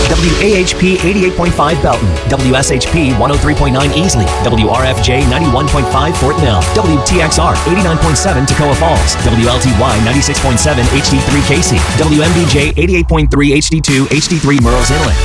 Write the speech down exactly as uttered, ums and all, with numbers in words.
W A H P eighty-eight point five Belton, W S H P one oh three point nine Easley, W R F J ninety-one point five Fort Mill, W T X R eighty-nine point seven Toccoa Falls, W L T Y ninety-six point seven H D three Casey, W M B J eighty-eight point three H D two H D three Murrells Inlet,